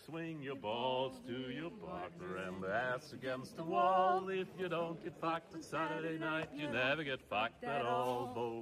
Swing your balls to your partner and the ass against the wall. If you don't get fucked on Saturday night, you never get fucked at all.